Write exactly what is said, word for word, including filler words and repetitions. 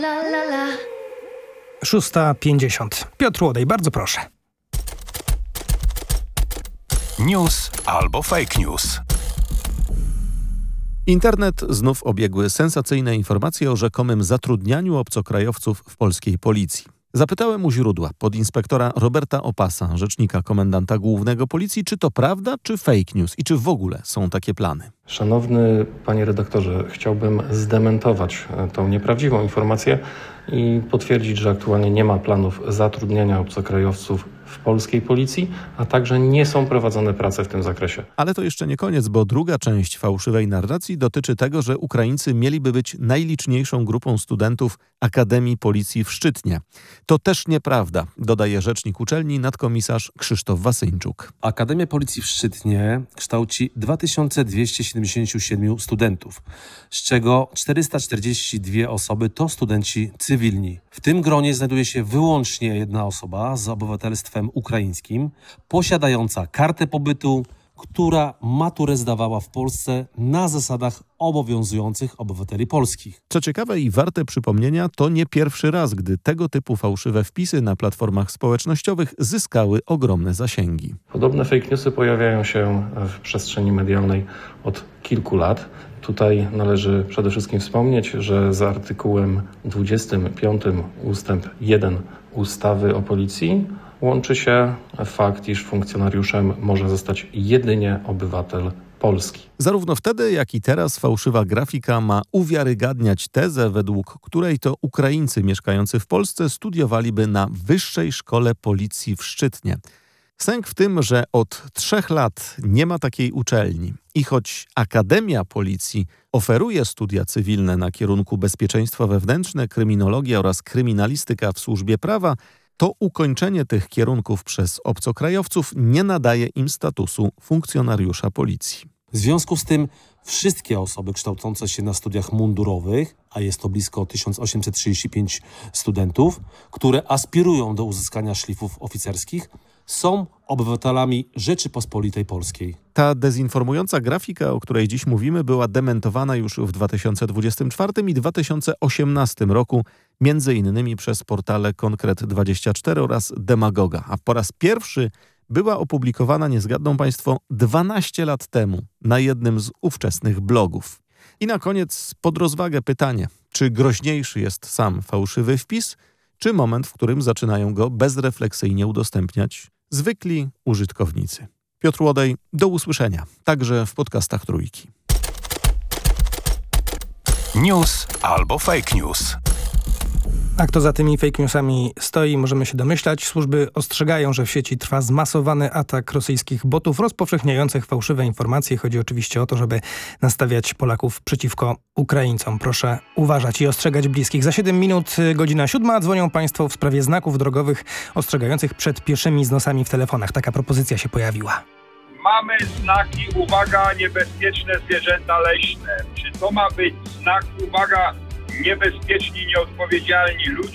szósta pięćdziesiąt. Piotr Łodej, bardzo proszę. News albo fake news. Internet znów obiegły sensacyjne informacje o rzekomym zatrudnianiu obcokrajowców w polskiej policji. Zapytałem u źródła, podinspektora Roberta Opasa, rzecznika komendanta głównego policji, czy to prawda, czy fake news i czy w ogóle są takie plany. Szanowny panie redaktorze, chciałbym zdementować tą nieprawdziwą informację i potwierdzić, że aktualnie nie ma planów zatrudniania obcokrajowców w polskiej policji, a także nie są prowadzone prace w tym zakresie. Ale to jeszcze nie koniec, bo druga część fałszywej narracji dotyczy tego, że Ukraińcy mieliby być najliczniejszą grupą studentów Akademii Policji w Szczytnie. To też nieprawda, dodaje rzecznik uczelni nadkomisarz Krzysztof Wasyńczuk. Akademia Policji w Szczytnie kształci dwa tysiące dwieście siedemdziesiąt siedem studentów, z czego czterysta czterdzieści dwie osoby to studenci cywilni. W tym gronie znajduje się wyłącznie jedna osoba z obywatelstwem ukraińskim, posiadająca kartę pobytu, która maturę zdawała w Polsce na zasadach obowiązujących obywateli polskich. Co ciekawe i warte przypomnienia, to nie pierwszy raz, gdy tego typu fałszywe wpisy na platformach społecznościowych zyskały ogromne zasięgi. Podobne fake newsy pojawiają się w przestrzeni medialnej od kilku lat. Tutaj należy przede wszystkim wspomnieć, że za artykułem dwudziestym piątym ustęp jeden ustawy o policji łączy się fakt, iż funkcjonariuszem może zostać jedynie obywatel Polski. Zarówno wtedy, jak i teraz fałszywa grafika ma uwiarygadniać tezę, według której to Ukraińcy mieszkający w Polsce studiowaliby na Wyższej Szkole Policji w Szczytnie. Sęk w tym, że od trzech lat nie ma takiej uczelni i choć Akademia Policji oferuje studia cywilne na kierunku bezpieczeństwo wewnętrzne, kryminologia oraz kryminalistyka w służbie prawa, to ukończenie tych kierunków przez obcokrajowców nie nadaje im statusu funkcjonariusza policji. W związku z tym wszystkie osoby kształcące się na studiach mundurowych, a jest to blisko tysiąc osiemset trzydzieści pięć studentów, które aspirują do uzyskania szlifów oficerskich, są obywatelami Rzeczypospolitej Polskiej. Ta dezinformująca grafika, o której dziś mówimy, była dementowana już w dwa tysiące dwudziestym czwartym i dwa tysiące osiemnastym roku, między innymi przez portale Konkret dwadzieścia cztery oraz Demagoga, a po raz pierwszy była opublikowana, nie zgadną Państwo, dwanaście lat temu na jednym z ówczesnych blogów. I na koniec pod rozwagę pytanie, czy groźniejszy jest sam fałszywy wpis, czy moment, w którym zaczynają go bezrefleksyjnie udostępniać zwykli użytkownicy. Piotr Łodej, do usłyszenia, także w podcastach Trójki. News albo fake news. A kto za tymi fake newsami stoi, możemy się domyślać. Służby ostrzegają, że w sieci trwa zmasowany atak rosyjskich botów rozpowszechniających fałszywe informacje. Chodzi oczywiście o to, żeby nastawiać Polaków przeciwko Ukraińcom. Proszę uważać i ostrzegać bliskich. Za siedem minut, godzina siódma, dzwonią Państwo w sprawie znaków drogowych ostrzegających przed pieszymi z nosami w telefonach. Taka propozycja się pojawiła. Mamy znaki, uwaga, niebezpieczne zwierzęta leśne. Czy to ma być znak, uwaga, niebezpieczni, nieodpowiedzialni ludzie?